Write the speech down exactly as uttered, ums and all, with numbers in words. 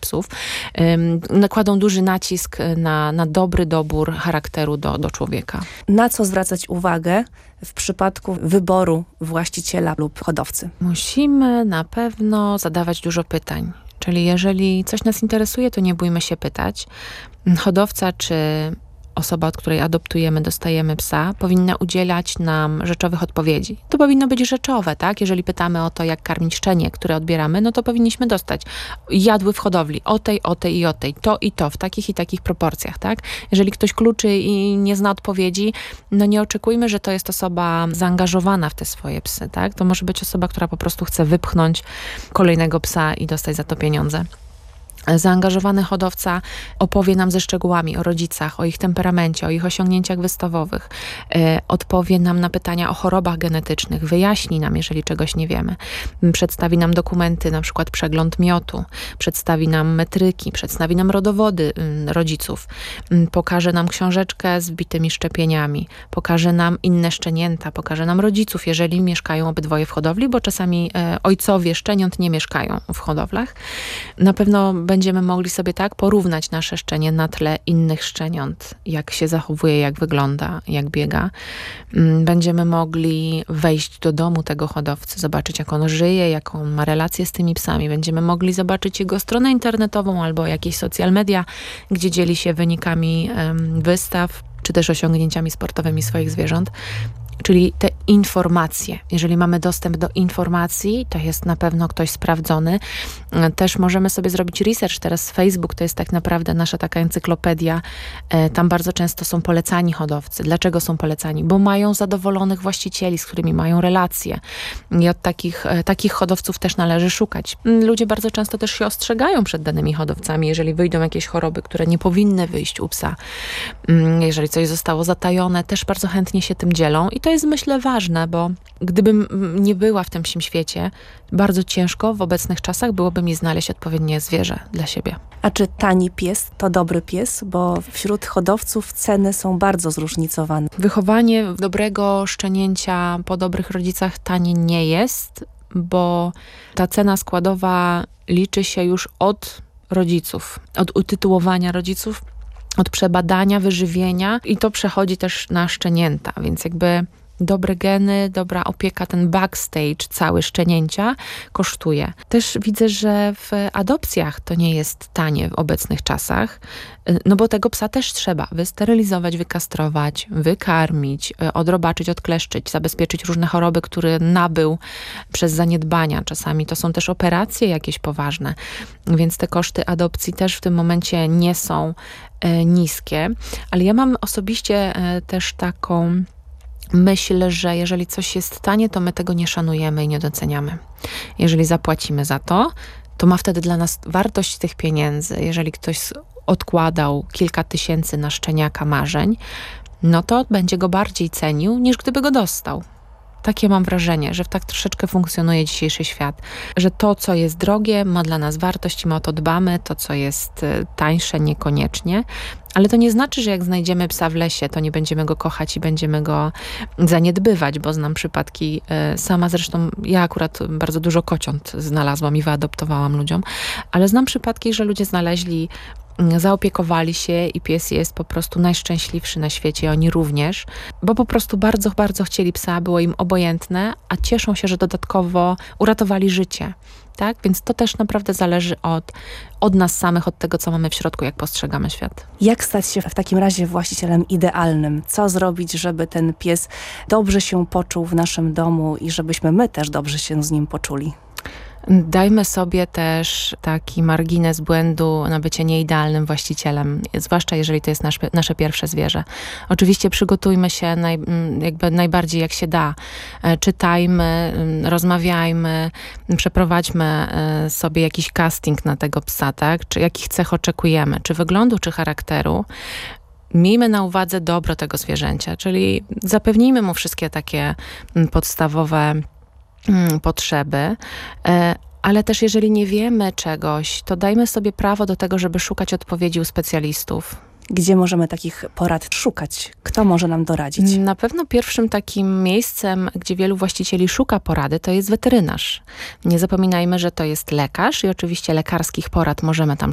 psów, nakładą duży nacisk na, na dobry dobór charakteru do, do człowieka. Na co zwracać uwagę w przypadku wyboru właściciela lub hodowcy? Musimy na pewno zadawać dużo pytań. Czyli jeżeli coś nas interesuje, to nie bójmy się pytać. Hodowca czy osoba, od której adoptujemy, dostajemy psa, powinna udzielać nam rzeczowych odpowiedzi. To powinno być rzeczowe, tak? Jeżeli pytamy o to, jak karmić szczenie, które odbieramy, no to powinniśmy dostać. Jadły w hodowli, o tej, o tej i o tej, to i to, w takich i takich proporcjach, tak? Jeżeli ktoś kluczy i nie zna odpowiedzi, no nie oczekujmy, że to jest osoba zaangażowana w te swoje psy, tak? To może być osoba, która po prostu chce wypchnąć kolejnego psa i dostać za to pieniądze. Zaangażowany hodowca opowie nam ze szczegółami o rodzicach, o ich temperamencie, o ich osiągnięciach wystawowych, e, odpowie nam na pytania o chorobach genetycznych, wyjaśni nam, jeżeli czegoś nie wiemy, przedstawi nam dokumenty, na przykład przegląd miotu, przedstawi nam metryki, przedstawi nam rodowody y, rodziców, y, pokaże nam książeczkę z wbitymi szczepieniami, pokaże nam inne szczenięta, pokaże nam rodziców, jeżeli mieszkają obydwoje w hodowli, bo czasami e, ojcowie szczeniąt nie mieszkają w hodowlach. Na pewno będziemy mogli sobie tak porównać nasze szczenie na tle innych szczeniąt, jak się zachowuje, jak wygląda, jak biega. Będziemy mogli wejść do domu tego hodowcy, zobaczyć, jak on żyje, jaką ma relację z tymi psami. Będziemy mogli zobaczyć jego stronę internetową albo jakieś social media, gdzie dzieli się wynikami um, wystaw, czy też osiągnięciami sportowymi swoich zwierząt. Czyli te informacje. Jeżeli mamy dostęp do informacji, to jest na pewno ktoś sprawdzony. Też możemy sobie zrobić research. Teraz Facebook to jest tak naprawdę nasza taka encyklopedia. Tam bardzo często są polecani hodowcy. Dlaczego są polecani? Bo mają zadowolonych właścicieli, z którymi mają relacje. I od takich, takich hodowców też należy szukać. Ludzie bardzo często też się ostrzegają przed danymi hodowcami, jeżeli wyjdą jakieś choroby, które nie powinny wyjść u psa. Jeżeli coś zostało zatajone, też bardzo chętnie się tym dzielą. I to jest, myślę, ważne, bo gdybym nie była w tym psim świecie, bardzo ciężko w obecnych czasach byłoby mi znaleźć odpowiednie zwierzę dla siebie. A czy tani pies to dobry pies? Bo wśród hodowców ceny są bardzo zróżnicowane. Wychowanie dobrego szczenięcia po dobrych rodzicach tanie nie jest, bo ta cena składowa liczy się już od rodziców, od utytułowania rodziców, od przebadania, wyżywienia i to przechodzi też na szczenięta, więc jakby dobre geny, dobra opieka, ten backstage cały szczenięcia kosztuje. Też widzę, że w adopcjach to nie jest tanie w obecnych czasach, no bo tego psa też trzeba wysterylizować, wykastrować, wykarmić, odrobaczyć, odkleszczyć, zabezpieczyć różne choroby, które nabył przez zaniedbania. Czasami to są też operacje jakieś poważne, więc te koszty adopcji też w tym momencie nie są e, niskie, ale ja mam osobiście e, też taką myśl, że jeżeli coś jest tanie, to my tego nie szanujemy i nie doceniamy. Jeżeli zapłacimy za to, to ma wtedy dla nas wartość tych pieniędzy. Jeżeli ktoś odkładał kilka tysięcy na szczeniaka marzeń, no to będzie go bardziej cenił, niż gdyby go dostał. Takie mam wrażenie, że tak troszeczkę funkcjonuje dzisiejszy świat, że to, co jest drogie, ma dla nas wartość i my o to dbamy, to, co jest tańsze, niekoniecznie. Ale to nie znaczy, że jak znajdziemy psa w lesie, to nie będziemy go kochać i będziemy go zaniedbywać, bo znam przypadki, sama zresztą, ja akurat bardzo dużo kociąt znalazłam i wyadoptowałam ludziom, ale znam przypadki, że ludzie znaleźli, zaopiekowali się i pies jest po prostu najszczęśliwszy na świecie, oni również, bo po prostu bardzo, bardzo chcieli psa, było im obojętne, a cieszą się, że dodatkowo uratowali życie. Tak? Więc to też naprawdę zależy od, od nas samych, od tego, co mamy w środku, jak postrzegamy świat. Jak stać się w takim razie właścicielem idealnym? Co zrobić, żeby ten pies dobrze się poczuł w naszym domu i żebyśmy my też dobrze się z nim poczuli? Dajmy sobie też taki margines błędu na bycie nieidealnym właścicielem, zwłaszcza jeżeli to jest nasz, nasze pierwsze zwierzę. Oczywiście przygotujmy się naj, jakby najbardziej jak się da. Czytajmy, rozmawiajmy, przeprowadźmy sobie jakiś casting na tego psa, tak? Czy jakich cech oczekujemy, czy wyglądu, czy charakteru. Miejmy na uwadze dobro tego zwierzęcia, czyli zapewnijmy mu wszystkie takie podstawowe potrzeby, ale też jeżeli nie wiemy czegoś, to dajmy sobie prawo do tego, żeby szukać odpowiedzi u specjalistów. Gdzie możemy takich porad szukać? Kto może nam doradzić? Na pewno pierwszym takim miejscem, gdzie wielu właścicieli szuka porady, to jest weterynarz. Nie zapominajmy, że to jest lekarz i oczywiście lekarskich porad możemy tam